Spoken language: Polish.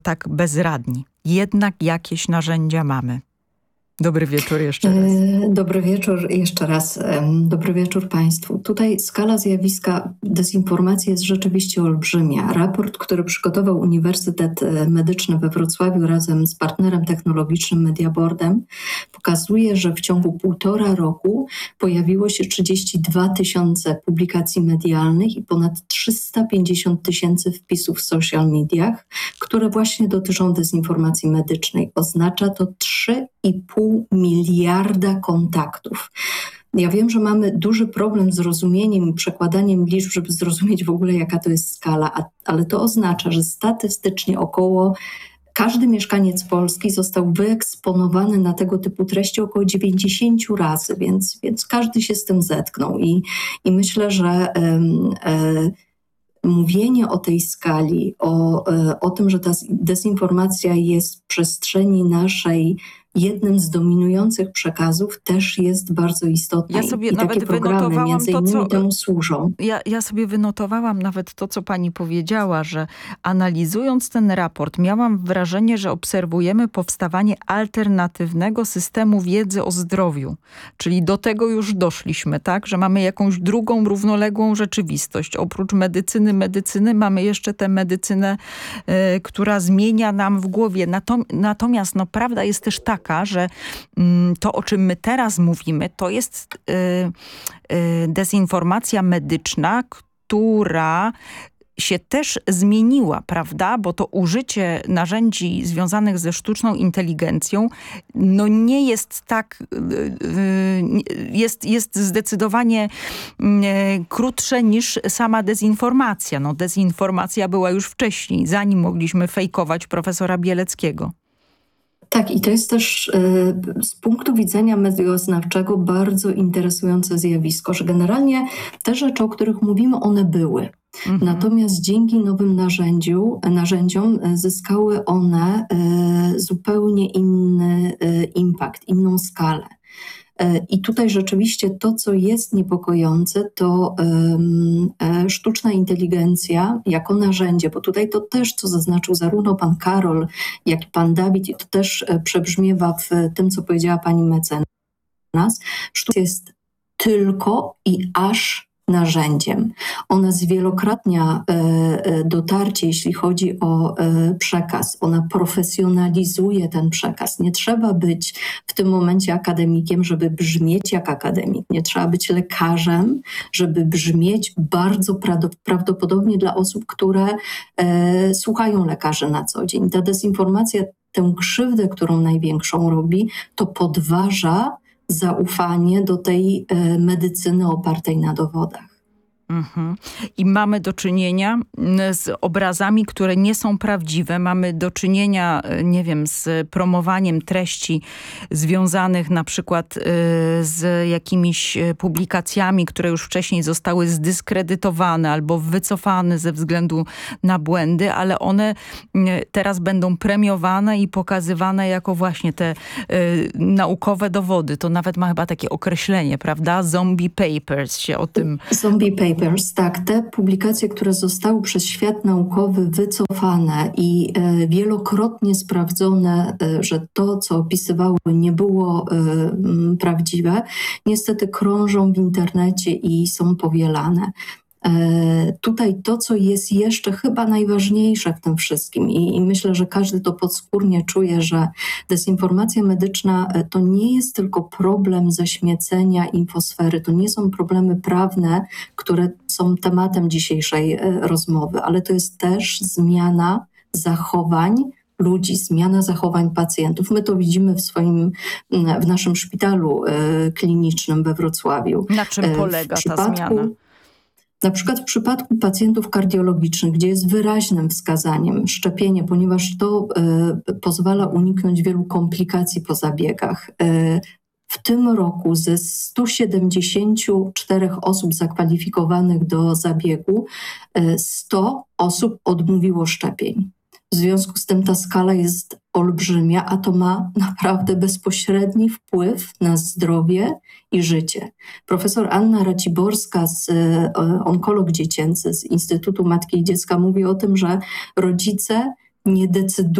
tak bezradni. Jednak jakieś narzędzia mamy. Dobry wieczór jeszcze raz. Dobry wieczór jeszcze raz. Dobry wieczór Państwu. Tutaj skala zjawiska dezinformacji jest rzeczywiście olbrzymia. Raport, który przygotował Uniwersytet Medyczny we Wrocławiu razem z partnerem technologicznym Mediaboardem, pokazuje, że w ciągu 1,5 roku pojawiło się 32 000 publikacji medialnych i ponad 350 000 wpisów w social mediach, które właśnie dotyczą dezinformacji medycznej. Oznacza to 3,5 miliarda kontaktów. Ja wiem, że mamy duży problem z rozumieniem i przekładaniem liczb, żeby zrozumieć w ogóle, jaka to jest skala, ale to oznacza, że statystycznie około każdy mieszkaniec Polski został wyeksponowany na tego typu treści około 90 razy, więc każdy się z tym zetknął. I myślę, że mówienie o tej skali, o tym, że ta dezinformacja jest w przestrzeni naszej jednym z dominujących przekazów, też jest bardzo istotne. Ja sobie I nawet takie programy między innymi temu służą. Ja sobie wynotowałam nawet to, co pani powiedziała, że analizując ten raport, miałam wrażenie, że obserwujemy powstawanie alternatywnego systemu wiedzy o zdrowiu. Czyli do tego już doszliśmy, tak? Że mamy jakąś drugą, równoległą rzeczywistość. Oprócz medycyny mamy jeszcze tę medycynę, która zmienia nam w głowie. Natomiast prawda jest też taka, że to, o czym my teraz mówimy, to jest dezinformacja medyczna, która się też zmieniła, prawda? Bo to użycie narzędzi związanych ze sztuczną inteligencją nie jest tak, jest zdecydowanie krótsze niż sama dezinformacja. Dezinformacja była już wcześniej, zanim mogliśmy fejkować profesora Bieleckiego. Tak, i to jest też z punktu widzenia medioznawczego bardzo interesujące zjawisko, że generalnie te rzeczy, o których mówimy, one były. Natomiast dzięki nowym narzędziom zyskały one zupełnie inny impact, inną skalę. I tutaj rzeczywiście to, co jest niepokojące, to sztuczna inteligencja jako narzędzie, bo tutaj to też, co zaznaczył zarówno pan Karol, jak i pan Dawid, i to też przebrzmiewa w tym, co powiedziała pani mecenas, sztuka jest tylko i aż narzędziem. Ona zwielokrotnia dotarcie, jeśli chodzi o przekaz. Ona profesjonalizuje ten przekaz. Nie trzeba być w tym momencie akademikiem, żeby brzmieć jak akademik. Nie trzeba być lekarzem, żeby brzmieć bardzo prawdopodobnie dla osób, które słuchają lekarzy na co dzień. Ta dezinformacja, tę krzywdę, którą największą robi, to podważa zaufanie do tej medycyny opartej na dowodach. I mamy do czynienia z obrazami, które nie są prawdziwe. Mamy do czynienia, z promowaniem treści związanych na przykład z jakimiś publikacjami, które już wcześniej zostały zdyskredytowane albo wycofane ze względu na błędy, ale one teraz będą premiowane i pokazywane jako właśnie te naukowe dowody. To nawet ma chyba takie określenie, prawda? Zombie papers się o tym... Zombie papers. Tak, te publikacje, które zostały przez świat naukowy wycofane i wielokrotnie sprawdzone, że to, co opisywały, nie było prawdziwe, niestety krążą w internecie i są powielane. Tutaj to, co jest jeszcze chyba najważniejsze w tym wszystkim i myślę, że każdy to podskórnie czuje, że dezinformacja medyczna to nie jest tylko problem zaśmiecenia infosfery, to nie są problemy prawne, które są tematem dzisiejszej rozmowy, ale to jest też zmiana zachowań ludzi, zmiana zachowań pacjentów. My to widzimy w naszym szpitalu klinicznym we Wrocławiu. Na czym polega ta zmiana? Na przykład w przypadku pacjentów kardiologicznych, gdzie jest wyraźnym wskazaniem szczepienie, ponieważ to pozwala uniknąć wielu komplikacji po zabiegach. W tym roku ze 174 osób zakwalifikowanych do zabiegu 100 osób odmówiło szczepień. W związku z tym ta skala jest olbrzymia, a to ma naprawdę bezpośredni wpływ na zdrowie i życie. Profesor Anna Raciborska, onkolog dziecięcy z Instytutu Matki i Dziecka, mówi o tym, że rodzice nie decyduje